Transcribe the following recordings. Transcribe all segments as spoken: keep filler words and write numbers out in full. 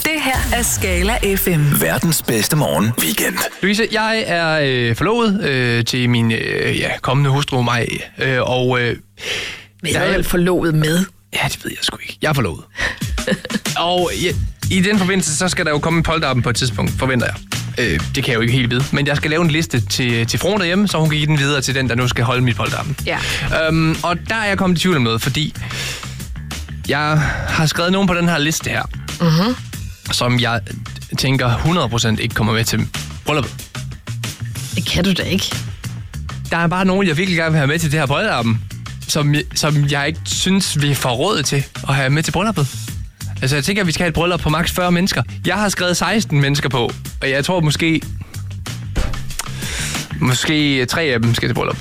Det her er Skala F M. Verdens bedste morgen weekend. Louise, jeg er øh, forlovet øh, til min øh, ja, kommende hustru mig, øh, og øh, Men jeg er vel forlovet med. Ja, det ved jeg sgu ikke. Jeg er forlovet. Og ja, i den forbindelse, så skal der jo komme en polterappen på et tidspunkt, forventer jeg. Øh, det kan jeg jo ikke helt vide. Men jeg skal lave en liste til, til fruen derhjemme, så hun kan give den videre til den, der nu skal holde mit polterappen. Ja. Øhm, og der er jeg kommet i tvivl om noget, fordi jeg har skrevet nogen på den her liste her, Mm-hmm. som jeg tænker hundrede procent ikke kommer med til brylluppet. Det kan du da ikke. Der er bare nogen, jeg virkelig gerne vil have med til det her polterappen, som, som jeg ikke synes, vi får råd til at have med til brylluppet. Altså, jeg tænker, at vi skal have et bryllup på maks fyrre mennesker. Jeg har skrevet seksten mennesker på, og jeg tror måske... Måske tre af dem skal til bryllup.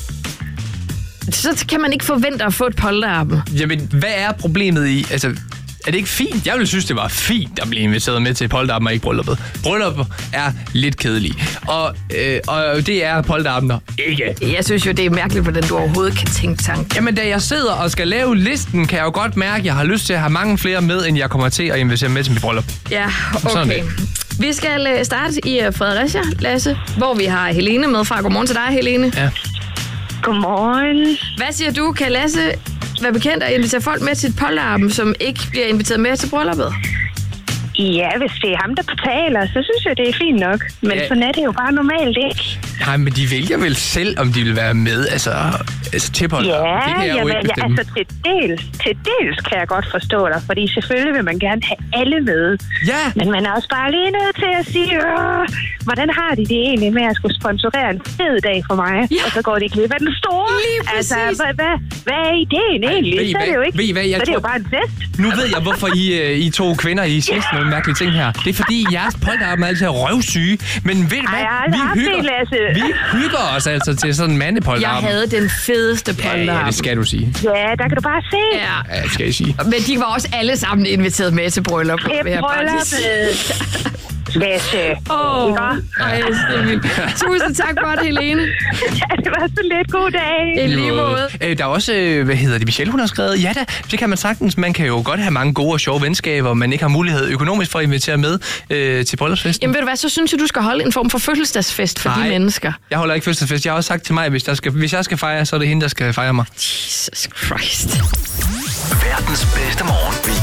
Så kan man ikke forvente at få et polterappen. Jamen, hvad er problemet i... Altså, er det ikke fint? Jeg ville synes, det var fint at blive inviteret med til polterappen og ikke brylluppet. Bryllup er lidt kedelige. Og, øh, og det er polterappen ikke. Jeg synes jo, det er mærkeligt, hvordan du overhovedet kan tænke tanken. Jamen, da jeg sidder og skal lave listen, kan jeg jo godt mærke, at jeg har lyst til at have mange flere med, end jeg kommer til at invitere med til mit bryllup. Ja, Sådan okay. Vi skal starte i Fredericia, Lasse, hvor vi har Helene med fra. Godmorgen til dig, Helene. Ja. Godmorgen. Hvad siger du? Kan Lasse være bekendt at invitere folk med til et polterappen, som ikke bliver inviteret med til brylluppet? Ja, hvis det er ham, der betaler, så synes jeg, det er fint nok. Men Ja. sådan er det jo bare normalt ikke. Nej, men de vælger vel selv, om de vil være med, altså, altså til polterappen. Ja, Det kan jeg jo jamen, ikke ja, bestemme. altså til dels, til dels kan jeg godt forstå dig, fordi selvfølgelig vil man gerne have alle med. Ja! Men man er også bare lige nødt til at sige, øh, hvordan har de det egentlig med at skulle sponsorere en fed dag for mig? Ja. Og så går de glip af den store. Lige Altså, præcis. hvad, hvad, hvad er ideen egentlig? ved I Så er det hvad? jo ikke, Ved I hvad? Jeg så er det jo tror- bare en fest. Nu ved jeg, hvorfor I, øh, I to kvinder, I siger sådan nogle mærkelige ting her. Det er fordi, jeres polterappen er altid røvsyge. Men ved I Ej, hvad? jeg har aldrig Vi haft det, hygger, Lasse. vi hygger os altså til sådan en Jeg mandepolterappen. havde den fedeste Ja, polterappen. ja, det skal du sige. Ja, der kan du bare se. Ja. Ja, det skal I sige. Men de var også alle sammen inviteret med til bryllup. Det vil jeg er bare lige sige. brylluppet. Lasse. Åh, Ikke? ej, det er vildt. Tusind tak for det, Helene. Ja, det var så lidt god dag. I lige måde. Øh, der er også, øh, hvad hedder det, Michelle, hun har skrevet, ja da, det kan man sagtens. Man kan jo godt have mange gode og sjove venskaber, man ikke har mulighed økonomisk for at invitere med øh, til bryllupsfesten. Jamen ved du hvad, så synes jeg, du skal holde en form for fødselsdagsfest for Nej. de mennesker. Jeg holder ikke fødselsdagsfest. Jeg har også sagt til mig, hvis, der skal, hvis jeg skal fejre, så er det hende, der skal fejre mig. Jesus Christ. Verdens bedste morgen weekend.